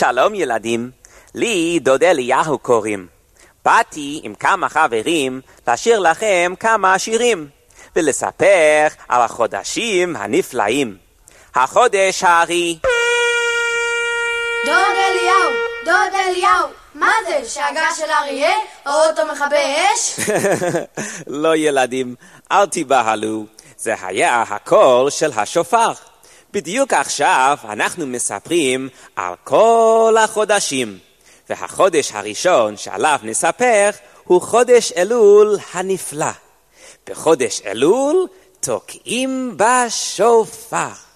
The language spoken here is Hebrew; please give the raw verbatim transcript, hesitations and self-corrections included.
שלום ילדים, לי דוד אליהו קוראים. באתי עם כמה חברים לשיר לכם כמה שירים, ולספר על החודשים הנפלאים. החודש הארי. דוד אליהו, דוד אליהו, מה זה? שאגה של אריה? או אותו מכבי אש? לא ילדים, אל תיבהלו. זה היה הקול של השופר. בדיוק עכשיו אנחנו מספרים על כל החודשים. והחודש הראשון שעליו נספר הוא חודש אלול הנפלא. בחודש אלול תוקעים בשופר.